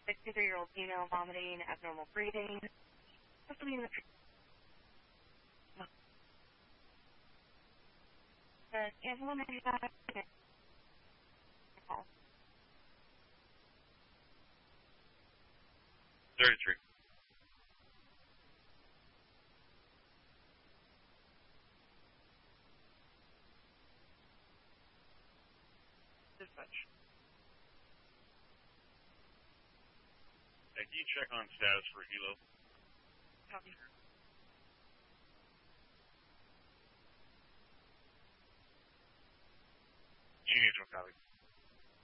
63-year-old female vomiting, abnormal breathing. Possibly in the Angela, maybe that. 33. Dispatch. Can you check on status for Hilo? Copy.